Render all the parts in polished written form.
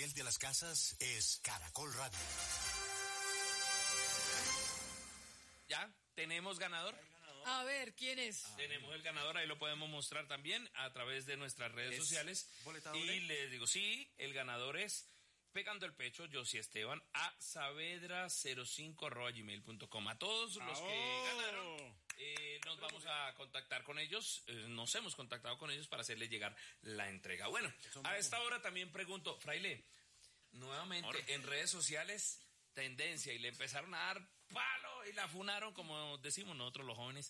Gabriel de las Casas es Caracol Radio. ¿Ya? ¿Tenemos ganador? A ver, ¿quién es? Tenemos el ganador, ahí lo podemos mostrar también a través de nuestras redes sociales. Y les digo, sí, el ganador es Pegando el Pecho, Josie Esteban, a saavedra05@gmail.com. A todos los que ganaron, nos vamos a contactar con ellos, nos hemos contactado con ellos para hacerles llegar la entrega. Bueno, a esta hora también pregunto, Fraile, nuevamente en redes sociales, tendencia, y le empezaron a dar palo y la funaron, como decimos nosotros los jóvenes,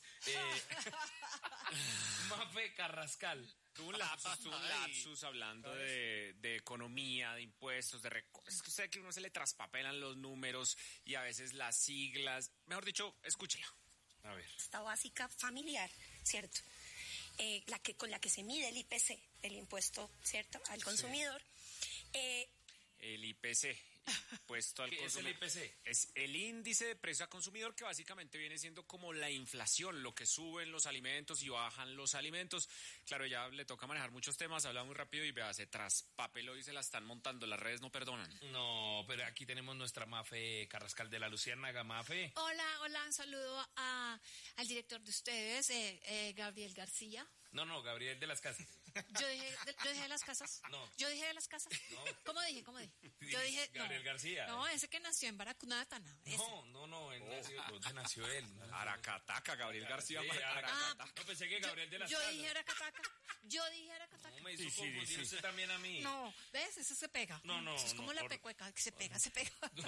Mafe Carrascal. Tuvo un lapsus hablando de economía, de impuestos, de es que usted que uno se le traspapelan los números y a veces las siglas. Mejor dicho, escúchela. A ver. Esta básica familiar, ¿cierto? Con la que se mide el IPC, el impuesto, ¿cierto?, al consumidor. El IPC, impuesto al consumidor. ¿Qué es el IPC? Es el índice de precio al consumidor, que básicamente viene siendo como la inflación, lo que suben los alimentos y bajan los alimentos. Claro, ya le toca manejar muchos temas, habla muy rápido y vea, se traspapeló y se la están montando, las redes no perdonan. No, pero aquí tenemos nuestra Mafe Carrascal de la Luciérnaga. Mafe. Hola, un saludo al director de ustedes, Gabriel García. No, Gabriel de las Casas. Yo dije de las casas. No. Yo dije de las casas. No. ¿Cómo dije? Yo dije Gabriel García. No, ese que nació en Baracunatana. No, él nació. ¿Dónde nació él? Aracataca, Gabriel García. Sí, Aracataca. No, pensé que Gabriel de las Casas. Yo dije Aracataca. No, me hizo confundir usted también a mí. No, ¿ves? Eso se pega. No. Eso es como la pecueca, que se pega. No.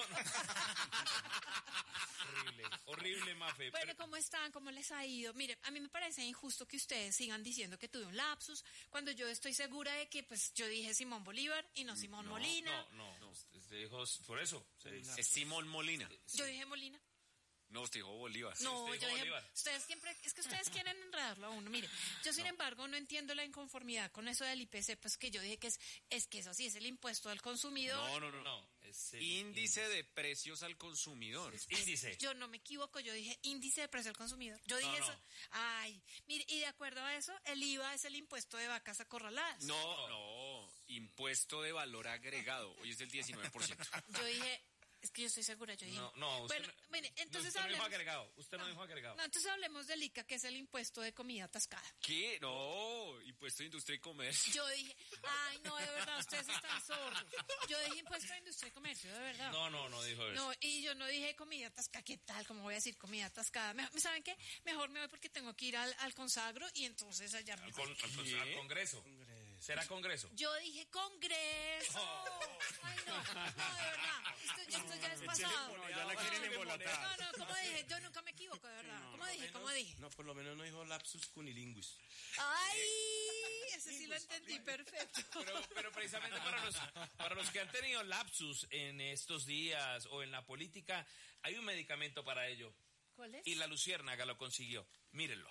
Horrible, Mafe. Bueno, ¿cómo están? ¿Cómo les ha ido? Mire, a mí me parece injusto que ustedes sigan diciendo que tuve un lapsus, cuando yo estoy segura de que, pues, yo dije Simón Bolívar y no Simón Molina. No, usted dijo, por eso. Es Simón Molina. Yo dije Molina. No, usted dijo Bolívar. No, yo dije, ustedes quieren enredarlo a uno. Mire, yo sin embargo no entiendo la inconformidad con eso del IPC, pues que yo dije que es que eso sí es el impuesto al consumidor. No. Es el índice de precios al consumidor. Índice. Yo no me equivoco, yo dije índice de precio al consumidor. Yo dije eso. Ay, mire, y de acuerdo a eso, el IVA es el impuesto de vacas acorraladas. No, impuesto de valor agregado. Hoy es del 19%. Yo dije, es que yo estoy segura, yo dije. No, usted bueno, mire, entonces usted no dijo agregado. Usted no dijo agregado. No, entonces hablemos del ICA, que es el impuesto de comida atascada. ¿Qué? No, impuesto de industria y comercio. Yo dije, ay, no, de verdad, ustedes están sordos. Yo dije impuesto de industria y comercio, de verdad. No dijo eso. No, y yo no dije comida atascada, ¿qué tal? ¿Cómo voy a decir comida atascada? ¿Saben qué? Mejor me voy porque tengo que ir al consagro y entonces allá me... Al Congreso. ¿Será Congreso? Yo dije Congreso. Ay, no, de verdad. Esto ya es pasado. No, ya la quieren embolatar. No, como dije, yo nunca me equivoco, de verdad. ¿Cómo dije? No, por lo menos no dijo lapsus cunilinguis. Ay, ese sí lo entendí perfecto. Pero precisamente para los que han tenido lapsus en estos días o en la política, hay un medicamento para ello. ¿Cuál es? Y la Luciérnaga lo consiguió. Mírenlo.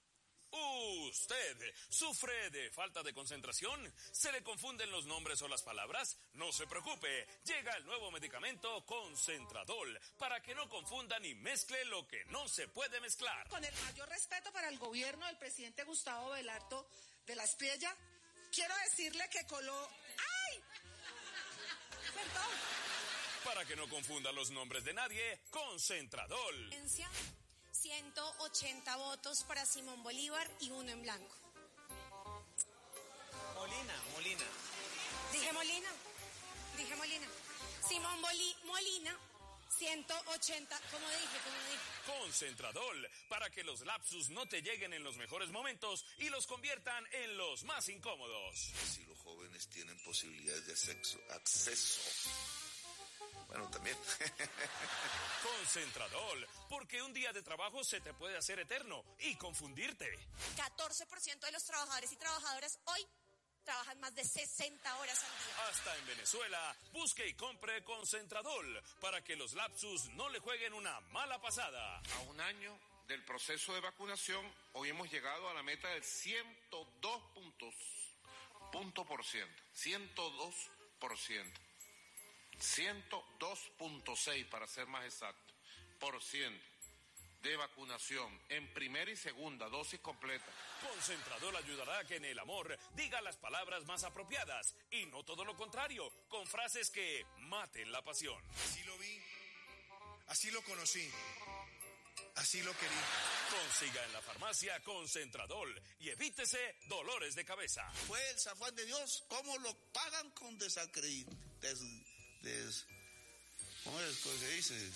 ¿Usted sufre de falta de concentración? ¿Se le confunden los nombres o las palabras? No se preocupe, llega el nuevo medicamento Concentradol para que no confunda ni mezcle lo que no se puede mezclar. Con el mayor respeto para el gobierno del presidente Gustavo Belardo de la Espriella, quiero decirle que ¡ay! Perdón. Para que no confunda los nombres de nadie, Concentradol. 180 votos para Simón Bolívar y 1 en blanco. Molina. Dije Molina. Simón Molina, 180, ¿cómo dije? Concentradol, para que los lapsus no te lleguen en los mejores momentos y los conviertan en los más incómodos. Si los jóvenes tienen posibilidades de acceso. Bueno, también. Concentradol, porque un día de trabajo se te puede hacer eterno y confundirte. 14% de los trabajadores y trabajadoras hoy trabajan más de 60 horas al día. Hasta en Venezuela, busque y compre Concentradol para que los lapsus no le jueguen una mala pasada. A un año del proceso de vacunación, hoy hemos llegado a la meta del 102 puntos. 102%. 102.6 para ser más exacto, por ciento de vacunación en primera y segunda dosis completa. Concentrador ayudará a que en el amor diga las palabras más apropiadas y no todo lo contrario, con frases que maten la pasión. Así lo vi, así lo conocí, así lo querí. Consiga en la farmacia Concentradol y evítese dolores de cabeza. Fue el zafán de Dios, ¿cómo lo pagan con desacreditación? ¿Cómo es que se dice?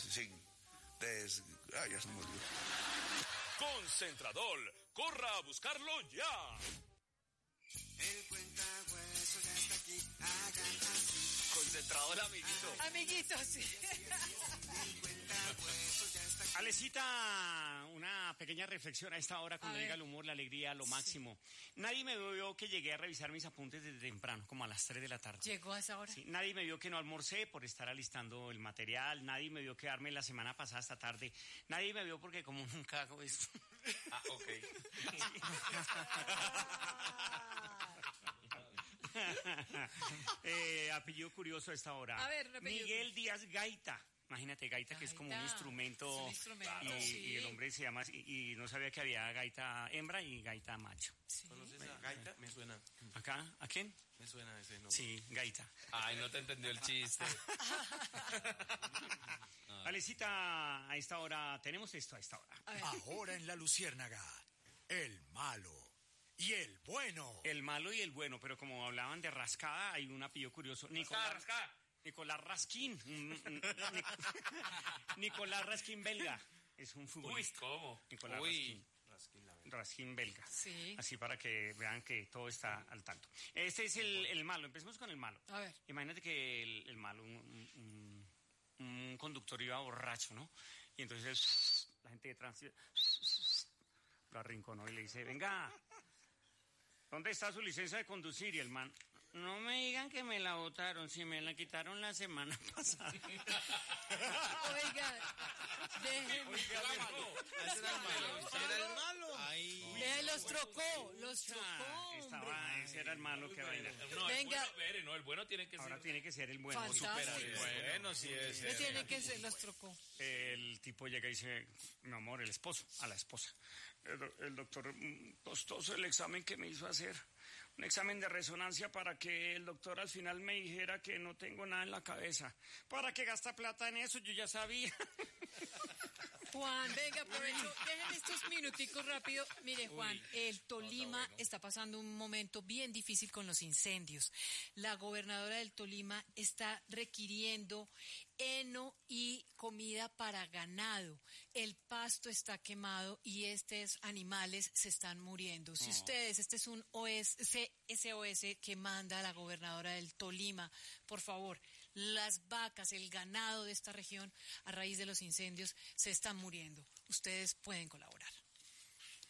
Ya se me olvidó. Concentradol, corra a buscarlo ya. El cuentahuesos ya está aquí, hagan así. Concentradol, amiguito. Amiguitos, sí. El cuentahuesos ya está aquí. Alecita, una pequeña reflexión a esta hora cuando A ver. llega el humor, la alegría, lo máximo. Nadie me vio que llegué a revisar mis apuntes desde temprano, como a las 3 de la tarde. Llegó a esa hora. Sí, nadie me vio que no almorcé por estar alistando el material, nadie me vio quedarme la semana pasada hasta tarde, nadie me vio porque como nunca hago esto. Ah, ok. Apellido curioso a esta hora. A ver, apellido Miguel Díaz Gaita. Imagínate, gaita, que es como un Gaita. instrumento. Es un instrumento, y, sí. y el hombre se llama así, y no sabía que había gaita hembra y gaita macho. Sí. ¿Conoces a Gaita? Me suena. ¿Acá? ¿A quién? Me suena ese nombre. Sí, gaita. Ay, no te entendió el chiste. Alecita, a esta hora, tenemos esto a esta hora. A ver. Ahora en La Luciérnaga, el malo y el bueno. El malo y el bueno, pero como hablaban de rascada, hay un apellido curioso. Rascada. Nicolás Raskin. Nicolás Raskin belga. Es un Uy, futbolista. ¿cómo? Nicolás Uy. Raskin belga. Sí. Así para que vean que todo está al tanto. Este es el malo. Empecemos con el malo. A ver. Imagínate que el malo, un conductor iba borracho, ¿no? Y entonces la gente de tránsito lo arrinconó y le dice, venga, ¿dónde está su licencia de conducir? Y el man, no me digan que me la botaron, si me la quitaron la semana pasada. Oigan, déjenme. Ese era el malo. Ese era el malo. Los trocó, los trocó. Ese era el malo que bailó. No, Venga. el bueno tiene que Ahora ser. tiene que ser el bueno. Fantástico. Bueno, sí es. ¿Qué tiene que ser? Los trocó. El tipo llega y dice, mi amor, el esposo, a la esposa. El doctor, costoso el examen que me hizo hacer. Un examen de resonancia para que el doctor al final me dijera que no tengo nada en la cabeza. ¿Para qué gasta plata en eso? Yo ya sabía. Juan, venga, aprovecho, dejen estos minuticos rápido. Mire, Juan, el Tolima está pasando un momento bien difícil con los incendios. La gobernadora del Tolima está requiriendo heno y comida para ganado. El pasto está quemado y estos animales se están muriendo. Si ustedes, este es un SOS que manda la gobernadora del Tolima, por favor, las vacas, el ganado de esta región a raíz de los incendios se están muriendo. Ustedes pueden colaborar.